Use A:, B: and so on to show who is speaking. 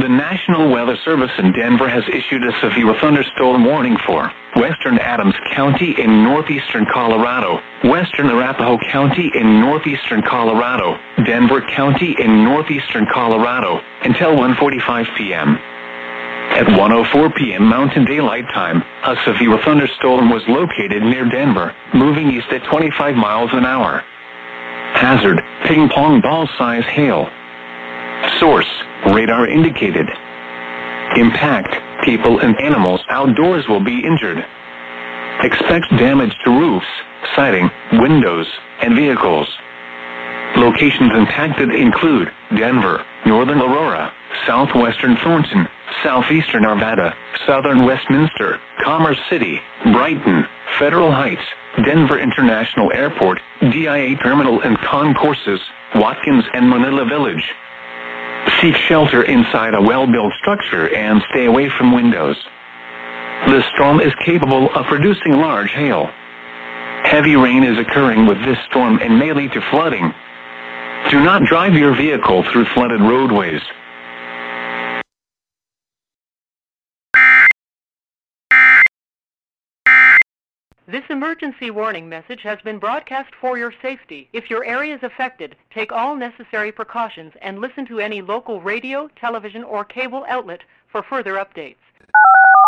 A: The National Weather Service in Denver has issued a severe thunderstorm warning for western Adams County in northeastern Colorado, western Arapahoe County in northeastern Colorado, Denver County in northeastern Colorado, until 1:45 p.m. At 1:04 p.m. Mountain Daylight Time, a severe thunderstorm was located near Denver, moving east at 25 miles an hour. Hazard, ping-pong ball-size hail. Source, radar indicated. Impact, people and animals outdoors will be injured. Expect damage to roofs, siding, windows, and vehicles. Locations impacted include Denver, northern Aurora, southwestern Thornton, southeastern Arvada, southern Westminster, Commerce City, Brighton, Federal Heights, Denver International Airport, DIA Terminal and Concourses, Watkins and Manila Village. Seek shelter inside a well-built structure and stay away from windows. The storm is capable of producing large hail. Heavy rain is occurring with this storm and may lead to flooding. Do not drive your vehicle through flooded roadways.
B: This emergency warning message has been broadcast for your safety. If your area is affected, take all necessary precautions and listen to any local radio, television, or cable outlet for further updates.